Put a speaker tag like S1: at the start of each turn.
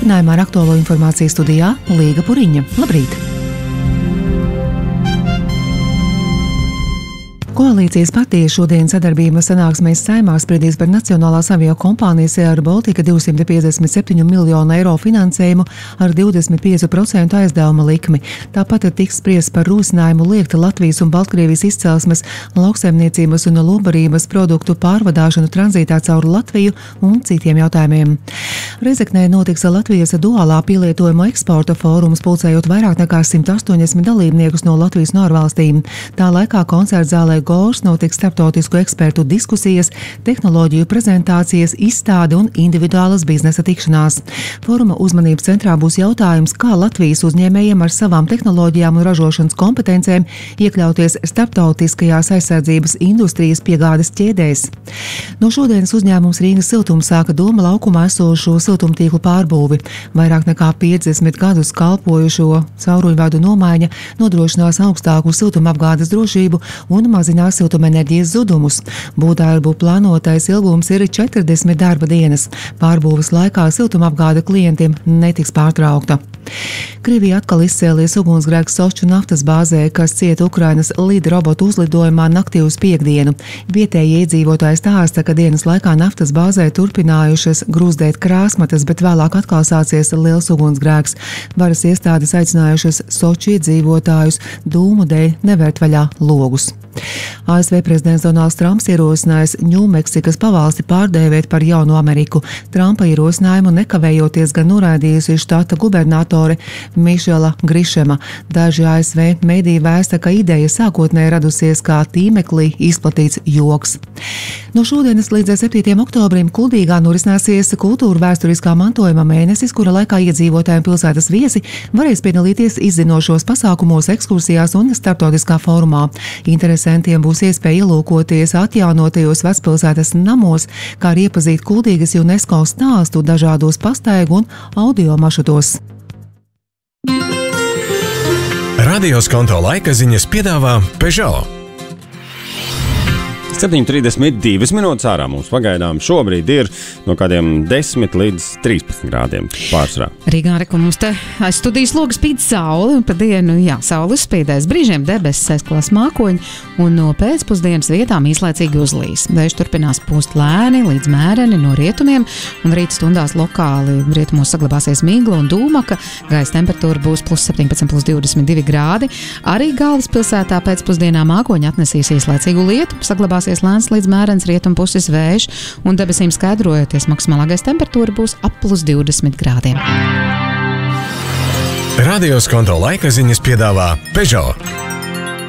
S1: turpinājumā ar aktuālo informāciju studijā Līga Puriņa. Labrīt! Koalīcijas partijas šodien sadarbības sanāksmēs Saeimā spriedīs par Nacionālās aviokompānijas Air Baltica 257 miljonu eiro finansējumu ar 25% aizdevuma likmi. Tāpat tiks spriests par rosinājumu liekt Latvijas un Baltkrievijas izcelsmes, lauksaimniecības un lobarības produktu pārvadāšanu tranzītā caur Latviju un citiem jautājumiem. Rezeknē notiks Latvijas duālā pielietojuma eksporta fórums, pulcējot vairāk nekā 180 dalībniekus no Latvijas un ārvalstīm. Tā laikā koncerta zālē Gors notiks starptautisku ekspertu diskusijas, tehnoloģiju prezentācijas, izstāde un individuālas biznesa tikšanās. Fóruma uzmanības centrā būs jautājums, kā Latvijas uzņēmējiem ar savām tehnoloģijām un ražošanas kompetencēm iekļauties starptautiskajās aizsardzības industrijas piegādes ķēdēs. No šodienas uzņēmums Rīgas siltums sāka Doma laukumā esošo siltumtīklu pārbūvi. Vairāk nekā 50 gadus kalpojušo cauruļvadu nomaiņa nodrošinās augstāku siltumapgādes drošību un mazinās siltumenerģijas zudumus. Būvdarbu plānotais ilgums ir 40 darba dienas. Pārbūves laikā siltumapgāde klientiem netiks pārtraukta. Krievija atkal izcēlies ugunsgrēks Soču naftas bāzē, kas cieta Ukrainas lidrobotu uzlidojumā naktī uz piektdienu. Vietējie iedzīvotāji stāsta, ka dienas laikā naftas bāzē turpinājušas grūzdēt krāsmatas, bet vēlāk atkal sācies liels ugunsgrēks. Varas iestādes aicinājušas Soču iedzīvotājus dūmu dēļ nevērt vaļā logus. ASV prezidents Donalds Trumps ierosinājis Ņūmeksikas pavalsti pārdēvēt par jaunu Ameriku. Trumpa ierosinājumu nekavējoties gan noraidījusi štata gubernatore Mišela Grišema. Daži ASV mediji vēsta, ka ideja sākotnēji radusies kā tīmeklī izplatīts joks. No šodienas līdz 7. oktobrim Kuldīgā norisināsies kultūra vēsturiskā mantojuma mēnesis, kura laikā iedzīvotāji un pilsētas viesi varēs piedalīties izzinošos pasākumos, ekskursijās un starptautiskā fórumā. Interesantiem būs iespēja ielūkoties atjaunotajos vecpilsētas namos, kā arī iepazīt Kuldīgas UNESCO stāstu dažādos pastaigu un audio maršrutos.
S2: Radio Skonto laika ziņas piedāvā Peugeot. 7:32 minūtes ārā mums pagaidām šobrīd ir no kādiem 10 līdz 13 grādiem pārsvarā.
S3: Rīgā reku mums te aiz studijas logas spīd saule, un pa dienu, saule spīdēs, brīžiem debesis aizklās mākoņi, un no pēcpusdienas vietām īslaicīgi uzlīs. Vējš turpinās pūst lēni līdz mēreni no rietumiem, un rīta stundās lokāli rietumos saglabāsies migla un dūmaka, gaisa temperatūra būs +17, +22 grādi. Arī galvaspilsētā pēcpusdienā mākoņi atnesīs īslaicīgu lietu, saglabāsies lēns līdz mērens rietumpuses vējš, un debesīm skaidrojoties, maksimālā gaisa temperatūra būs ap +20 grādiem.
S2: Radio Skonto laika ziņas piedāvā Peugeot.